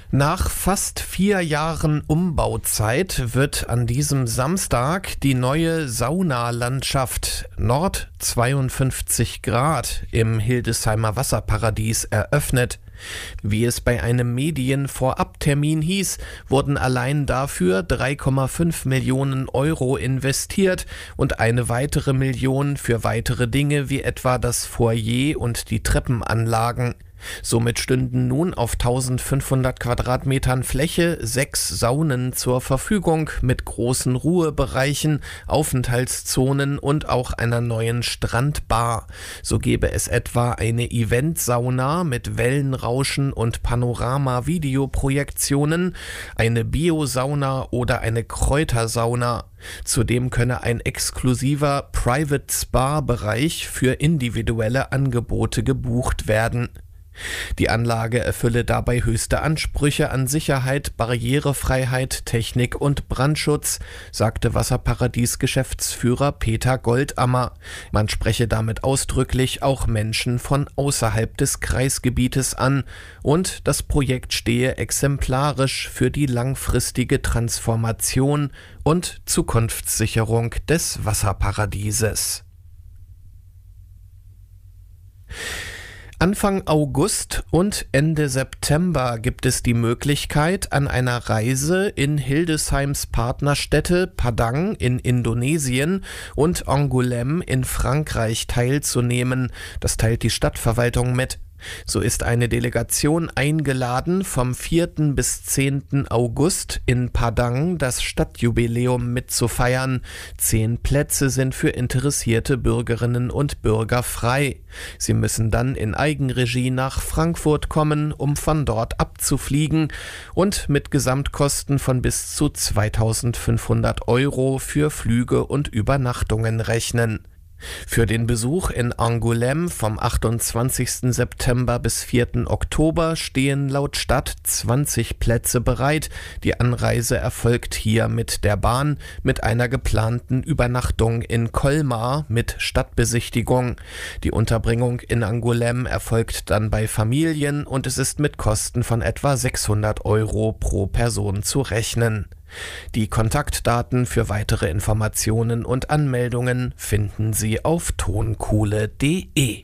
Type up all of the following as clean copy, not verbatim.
Nach fast 4 Jahren Umbauzeit wird an diesem Samstag die neue Saunalandschaft Nord 52 Grad im Hildesheimer Wasserparadies eröffnet. Wie es bei einem Medienvorabtermin hieß, wurden allein dafür 3,5 Millionen Euro investiert und eine weitere Million für weitere Dinge wie etwa das Foyer und die Treppenanlagen. Somit stünden nun auf 1500 Quadratmetern Fläche 6 Saunen zur Verfügung mit großen Ruhebereichen, Aufenthaltszonen und auch einer neuen Strandbar. So gäbe es etwa eine Eventsauna mit Wellenrauschen und Panorama-Videoprojektionen, eine Biosauna oder eine Kräutersauna. Zudem könne ein exklusiver Private Spa-Bereich für individuelle Angebote gebucht werden. Die Anlage erfülle dabei höchste Ansprüche an Sicherheit, Barrierefreiheit, Technik und Brandschutz, sagte Wasserparadies-Geschäftsführer Peter Goldammer. Man spreche damit ausdrücklich auch Menschen von außerhalb des Kreisgebietes an und das Projekt stehe exemplarisch für die langfristige Transformation und Zukunftssicherung des Wasserparadieses. Anfang August und Ende September gibt es die Möglichkeit, an einer Reise in Hildesheims Partnerstädte Padang in Indonesien und Angoulême in Frankreich teilzunehmen. Das teilt die Stadtverwaltung mit. So ist eine Delegation eingeladen, vom 4. bis 10. August in Padang das Stadtjubiläum mitzufeiern. 10 Plätze sind für interessierte Bürgerinnen und Bürger frei. Sie müssen dann in Eigenregie nach Frankfurt kommen, um von dort abzufliegen und mit Gesamtkosten von bis zu 2.500 Euro für Flüge und Übernachtungen rechnen. Für den Besuch in Angoulême vom 28. September bis 4. Oktober stehen laut Stadt 20 Plätze bereit. Die Anreise erfolgt hier mit der Bahn mit einer geplanten Übernachtung in Colmar mit Stadtbesichtigung. Die Unterbringung in Angoulême erfolgt dann bei Familien und es ist mit Kosten von etwa 600 Euro pro Person zu rechnen. Die Kontaktdaten für weitere Informationen und Anmeldungen finden Sie auf tonkuhle.de.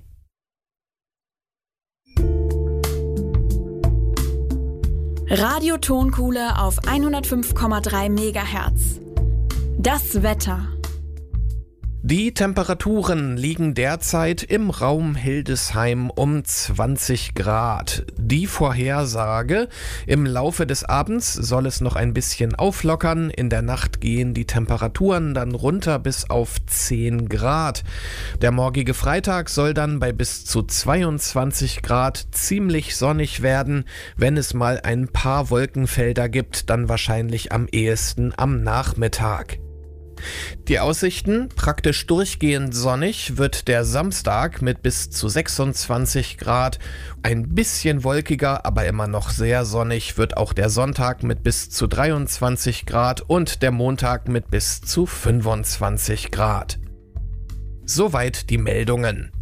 Radio Tonkuhle auf 105,3 MHz. Das Wetter. Die Temperaturen liegen derzeit im Raum Hildesheim um 20 Grad. Die Vorhersage: im Laufe des Abends soll es noch ein bisschen auflockern. In der Nacht gehen die Temperaturen dann runter bis auf 10 Grad. Der morgige Freitag soll dann bei bis zu 22 Grad ziemlich sonnig werden. Wenn es mal ein paar Wolkenfelder gibt, dann wahrscheinlich am ehesten am Nachmittag. Die Aussichten: praktisch durchgehend sonnig wird der Samstag mit bis zu 26 Grad. Ein bisschen wolkiger, aber immer noch sehr sonnig wird auch der Sonntag mit bis zu 23 Grad und der Montag mit bis zu 25 Grad. Soweit die Meldungen.